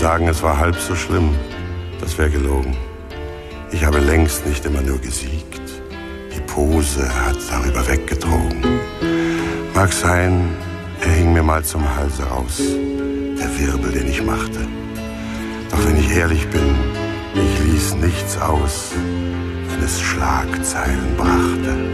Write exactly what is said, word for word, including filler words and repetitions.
sagen, es war halb so schlimm, das wäre gelogen. Ich habe längst nicht immer nur gesiegt. Die Pose hat darüber weggetrogen. Mag sein, er hing mir mal zum Halse raus, der Wirbel, den ich machte. Doch wenn ich ehrlich bin, ich ließ nichts aus, wenn es Schlagzeilen brachte.